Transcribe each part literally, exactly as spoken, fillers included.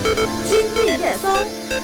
今日热搜。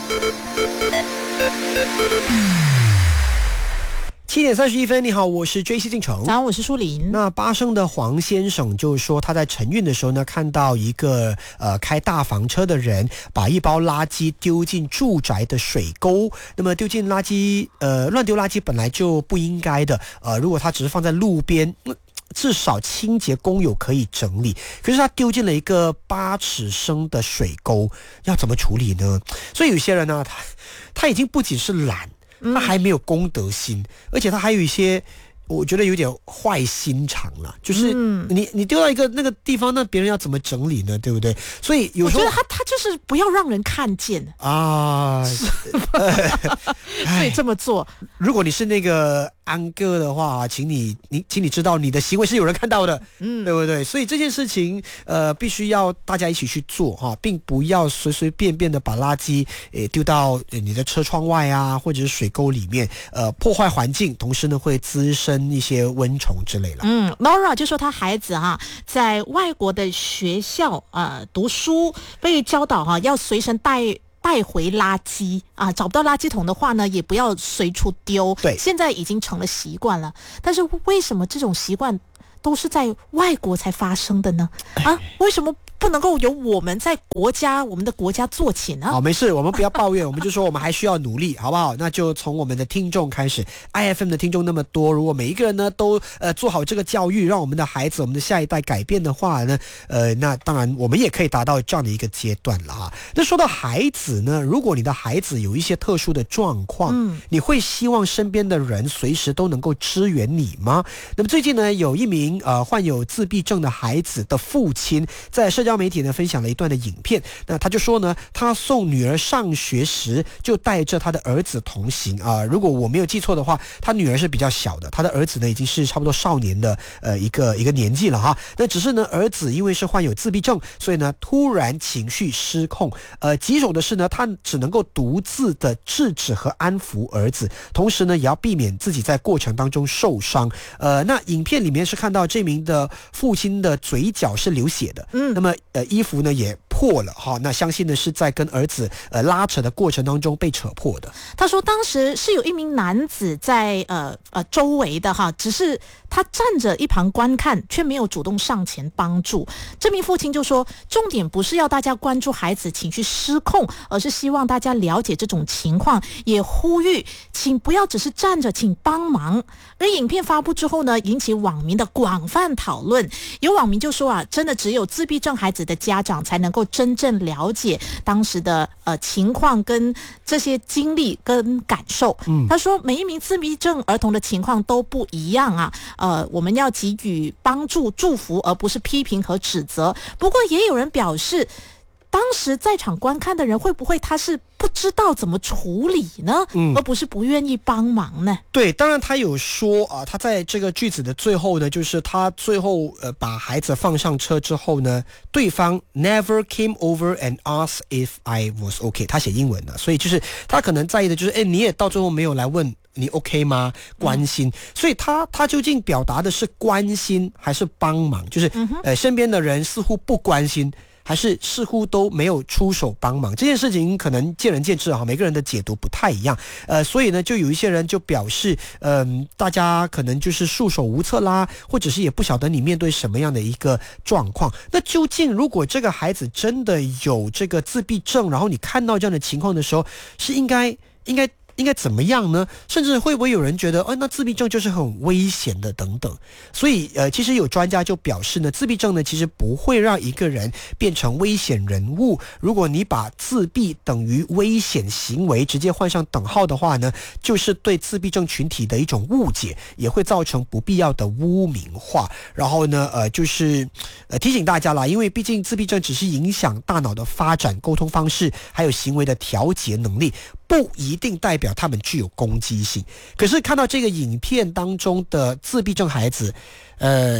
七点三十一分，你好，我是 J C 进城。 早上，我是舒琳。 那巴生的黄先生就说，他在晨运的时候呢，看到一个呃开大房车的人把一包垃圾丢进住宅的水沟。那么丢进垃圾，呃，乱丢垃圾本来就不应该的。呃，如果他只是放在路边，呃至少清洁工友可以整理，可是他丢进了一个八尺深的水沟，要怎么处理呢？所以有些人呢，他他已经不仅是懒，他还没有公德心，而且他还有一些我觉得有点坏心肠了，就是你你丢到一个那个地方，那别人要怎么整理呢？对不对？所以有时候我觉得他他就是不要让人看见啊， 所以这么做。 如果你是那个安哥的话，请你你请你知道你的行为是有人看到的，嗯，对不对？所以这件事情呃必须要大家一起去做哈，并不要随随便便的把垃圾诶丢到你的车窗外啊，或者是水沟里面，呃破坏环境，同时呢会滋生一些蚊虫之类的。 嗯 ，Laura 就说她孩子哈、啊、在外国的学校呃读书，被教导哈、啊、要随身带。带回垃圾啊，找不到垃圾桶的话呢，也不要随处丢。 对， 现在已经成了习惯了。但是为什么这种习惯都是在外国才发生的呢？啊，为什么不能够由我们在国家我们的国家做起呢？ 好，没事，我们不要抱怨，我们就说我们还需要努力，好不好？那就从我们的听众开始 ，I F M 的听众那么多，如果每一个人呢都呃做好这个教育，让我们的孩子、我们的下一代改变的话呢，呃，那当然我们也可以达到这样的一个阶段了哈。那说到孩子呢，如果你的孩子有一些特殊的状况，嗯，你会希望身边的人随时都能够支援你吗？那么最近呢，有一名呃患有自闭症的孩子的父亲在社交媒体呢分享了一段的影片，那他就说呢，他送女儿上学时就带着他的儿子同行啊、呃。如果我没有记错的话，他女儿是比较小的，他的儿子呢已经是差不多少年的呃一个一个年纪了哈。那只是呢，儿子因为是患有自闭症，所以呢突然情绪失控。呃，棘手的是呢，他只能够独自的制止和安抚儿子，同时呢也要避免自己在过程当中受伤。呃，那影片里面是看到这名的父亲的嘴角是流血的，嗯，那么呃衣服呢也破了哈，那相信呢是在跟儿子呃拉扯的过程当中被扯破的。 他说当时是有一名男子在呃呃周围的哈，只是他站着一旁观看，却没有主动上前帮助。这名父亲就说，重点不是要大家关注孩子情绪失控，而是希望大家了解这种情况，也呼吁请不要只是站着，请帮忙。而影片发布之后呢，引起网民的广泛讨论。有网民就说啊，真的只有自闭症孩子的家长才能够真正了解当时的呃情况跟这些经历跟感受。嗯，他说每一名自闭症儿童的情况都不一样啊，呃，我们要给予帮助、祝福，而不是批评和指责。不过也有人表示，当时在场观看的人会不会他是不知道怎么处理呢？嗯，而不是不愿意帮忙呢？ 对，当然他有说啊，他在这个句子的最后呢，就是他最后呃把孩子放上车之后呢，对方 never came over and asked if I was okay， 他写英文的，所以就是他可能在意的就是，哎，你也到最后没有来问你 OK 吗？关心，嗯、所以他他究竟表达的是关心还是帮忙？就是、嗯、呃身边的人似乎不关心。还是似乎都没有出手帮忙，这件事情可能见仁见智哈，每个人的解读不太一样。呃，所以呢，就有一些人就表示，嗯、呃，大家可能就是束手无策啦，或者是也不晓得你面对什么样的一个状况。那究竟如果这个孩子真的有这个自闭症，然后你看到这样的情况的时候，是应该应该。应该怎么样呢？甚至会不会有人觉得，哦，那自闭症就是很危险的等等。所以，呃，其实有专家就表示呢，自闭症呢其实不会让一个人变成危险人物。如果你把自闭等于危险行为直接换上等号的话呢，就是对自闭症群体的一种误解，也会造成不必要的污名化。然后呢，呃，就是呃提醒大家啦，因为毕竟自闭症只是影响大脑的发展、沟通方式，还有行为的调节能力。不一定代表他们具有攻击性。可是看到这个影片当中的自闭症孩子，呃，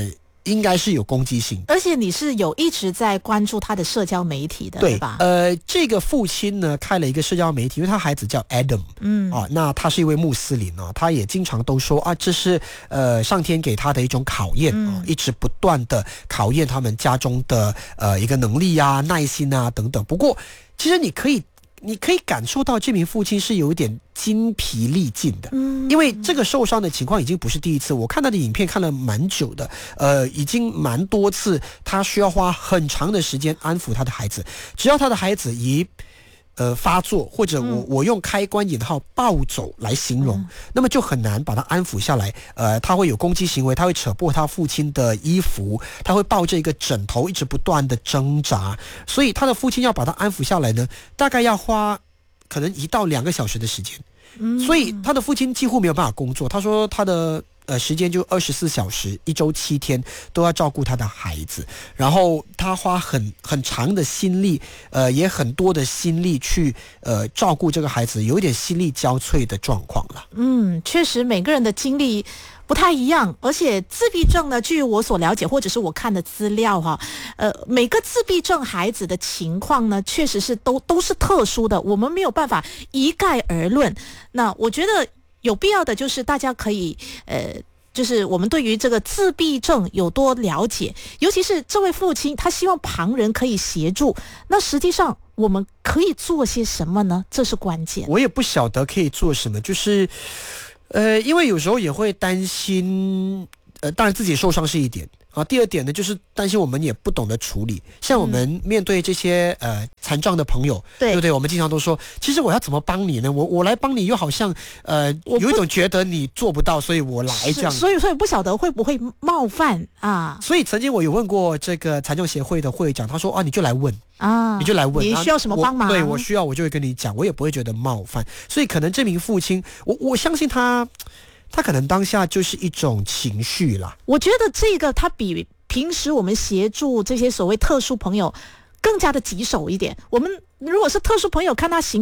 应该是有攻击性。 而且你是有一直在关注他的社交媒体的， 对, 对吧？ 呃，这个父亲呢开了一个社交媒体，因为他孩子叫 Adam， 嗯啊，那他是一位穆斯林啊，他也经常都说啊，这是呃上天给他的一种考验啊，嗯、一直不断的考验他们家中的呃一个能力啊、耐心啊等等。不过，其实你可以。你可以感受到这名父亲是有一点精疲力尽的，嗯，因为这个受伤的情况已经不是第一次。我看他的影片看了蛮久的，呃，已经蛮多次，他需要花很长的时间安抚他的孩子。只要他的孩子一呃发作，或者我、嗯、我用开关引号暴走来形容、嗯，那么就很难把他安抚下来。呃，他会有攻击行为，他会扯破他父亲的衣服，他会抱着一个枕头一直不断的挣扎，所以他的父亲要把他安抚下来呢，大概要花可能一到两个小时的时间。嗯，所以他的父亲几乎没有办法工作。他说他的呃时间就二十四小时，一周七天都要照顾他的孩子，然后他花很很长的心力，呃，也很多的心力去呃照顾这个孩子，有一点心力交瘁的状况了。 嗯，确实每个人的经历不太一样，而且自闭症呢，据我所了解或者是我看的资料哈，呃，每个自闭症孩子的情况呢，确实是都都是特殊的，我们没有办法一概而论。那我觉得有必要的就是大家可以呃。就是我们对于这个自闭症有多了解，尤其是这位父亲他希望旁人可以协助，那实际上我们可以做些什么呢？这是关键。 我也不晓得可以做什么，就是呃，因为有时候也会担心，呃，当然自己受伤是一点啊，第二点呢，就是担心我们也不懂得处理。像我们面对这些、嗯、呃残障的朋友，对，对不对？我们经常都说，其实我要怎么帮你呢？我我来帮你，又好像呃有一种觉得你做不到，所以我来这样。 所以所以不晓得会不会冒犯啊？ 所以曾经我有问过这个残障协会的会长，他说啊，你就来问啊，你就来问， 你需要什么帮忙？ 我对我需要，我就会跟你讲，我也不会觉得冒犯。所以可能这名父亲，我我相信他。他可能当下就是一种情绪啦。 我觉得这个他比平时我们协助这些所谓特殊朋友更加的棘手一点。我们如果是特殊朋友，看他行